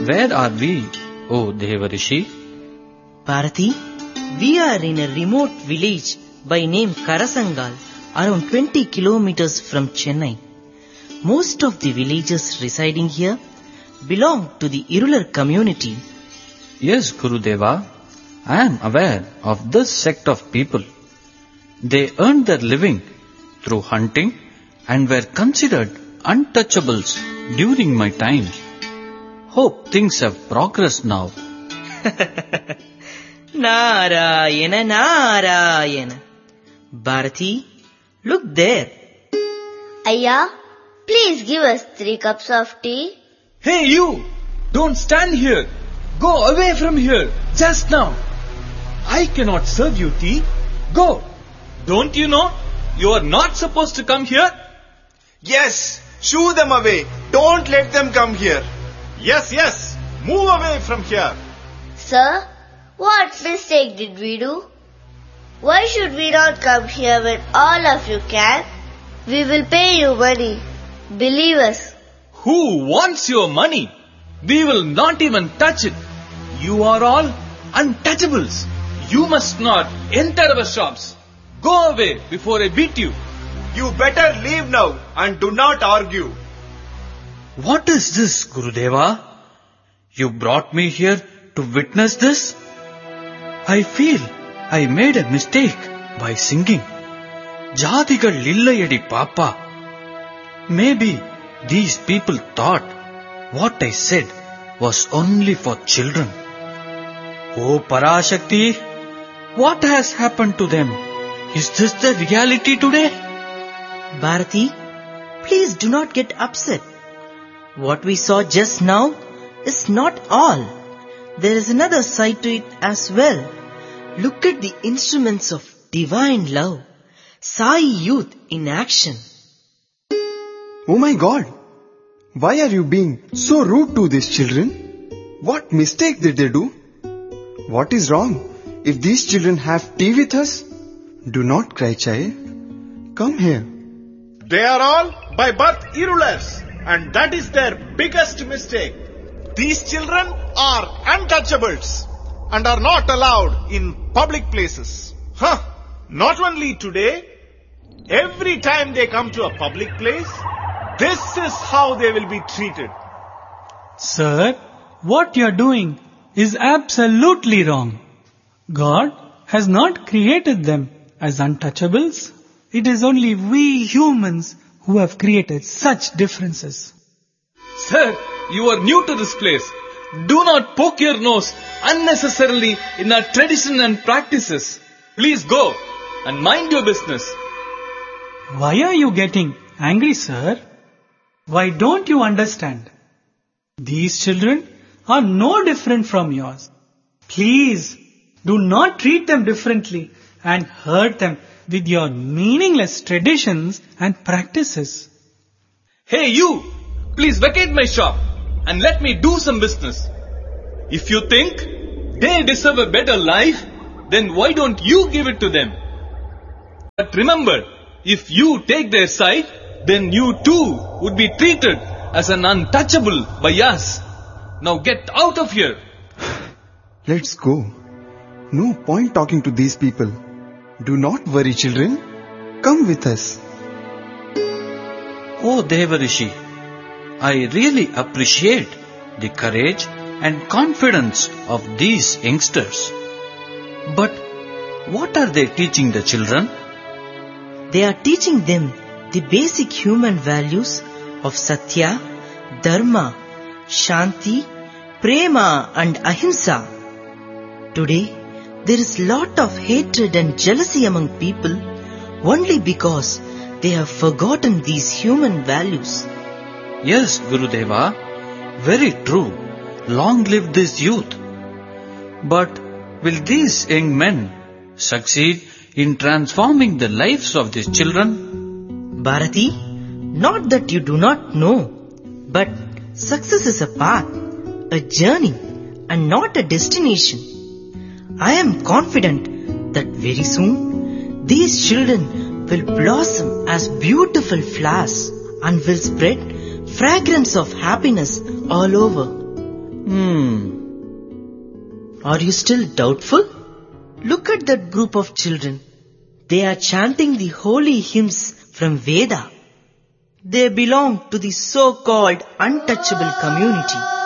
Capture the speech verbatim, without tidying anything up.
where are we, O Devarishi? Bharati, we are in a remote village by name Karasangal, around twenty kilometers from Chennai. Most of the villagers residing here belong to the Irular community. Yes, Gurudeva, I am aware of this sect of people. They earned their living through hunting and were considered untouchables during my time. Hope things have progressed now. Narayana, Narayana. Bharati, look there. Ayya, please give us three cups of tea. Hey you! Don't stand here! Go away from here, just now! I cannot serve you tea. Go! Don't you know you are not supposed to come here? Yes! Shoo them away! Don't let them come here! Yes, yes! Move away from here! Sir, what mistake did we do? Why should we not come here when all of you can? We will pay you money. Believe us. Who wants your money? We will not even touch it. You are all untouchables. You must not enter our shops. Go away before I beat you. You better leave now and do not argue. What is this, Gurudeva? You brought me here to witness this? I feel I made a mistake by singing. Jadigal illayadi papa. Maybe these people thought what I said was only for children. Oh Parashakti, what has happened to them? Is this the reality today? Bharati, please do not get upset. What we saw just now is not all. There is another side to it as well. Look at the instruments of divine love. Sai youth in action. Oh my God! Why are you being so rude to these children? What mistake did they do? What is wrong? If these children have tea with us, do not cry, child. Come here. They are all by birth Irulars, and that is their biggest mistake. These children are untouchables and are not allowed in public places. Huh! Not only today, every time they come to a public place, this is how they will be treated. Sir, what you are doing is absolutely wrong. God has not created them as untouchables. It is only we humans who have created such differences. Sir, you are new to this place. Do not poke your nose unnecessarily in our tradition and practices. Please go and mind your business. Why are you getting angry, sir? Why don't you understand? These children are no different from yours. Please, do not treat them differently and hurt them with your meaningless traditions and practices. Hey you! Please vacate my shop and let me do some business. If you think they deserve a better life, then why don't you give it to them? But remember, if you take their side, then you too would be treated as an untouchable by us. Now get out of here. Let's go. No point talking to these people. Do not worry, children. Come with us. Oh Devarishi, I really appreciate the courage and confidence of these youngsters. But what are they teaching the children? They are teaching them the basic human values of Satya, Dharma, Shanti, Prema and Ahimsa. Today, there is lot of hatred and jealousy among people only because they have forgotten these human values. Yes, Gurudeva, very true. Long live this youth. But will these young men succeed in transforming the lives of these children? Bharati, not that you do not know, but success is a path, a journey, and not a destination. I am confident that very soon these children will blossom as beautiful flowers and will spread fragrance of happiness all over. Hmm. Are you still doubtful? Look at that group of children. They are chanting the holy hymns from Veda. They belong to the so-called untouchable community.